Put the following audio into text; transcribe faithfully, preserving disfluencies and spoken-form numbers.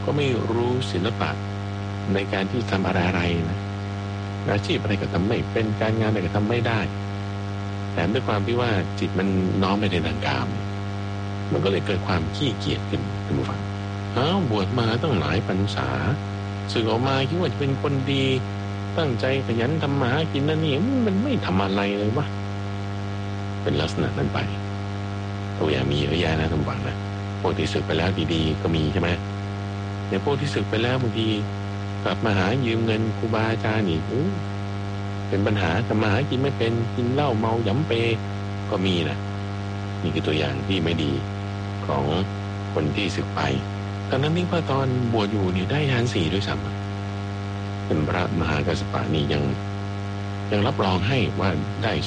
ก็ไม่รู้ศิลปะในการที่ทำอะไรอะไรนะอาชีพอะไรก็ทำไม่เป็นการงานอะไรก็ทำไม่ได้แต่ด้วยความที่ว่าจิตมันน้อมไปในทางกามมันก็เลยเกิดความขี้เกียจขึ้นคุณผู้ฟังอ้าวบวชมาตั้งหลายพรรษาสึกออกมาคิดว่าจะเป็นคนดีตั้งใจขยันทำมาหากินนั่นนี่มันไม่ทำอะไรเลยวะเป็นลักษณะนั้นไปตัวอย่างมีเยอะแยะนะทุกฝั่งนะพวกที่สึกไปแล้วดีๆก็มีใช่ไหมในพวกที่สึกไปแล้วบางทีกลับมาหายืมเงินครูบาอาจารย์อีกเป็นปัญหาทำมาหากินไม่เป็นกินเหล้าเมาหยำเปก็มีนะนี่คือตัวอย่างที่ไม่ดีของคนที่สึกไปตอนนั้นนี่ว่าตอนบวชอยู่นี่ได้ฌานสี่ด้วยซ้ำเป็นพระมหากัสสปะนี่ยังยังรับรองให้ว่าได้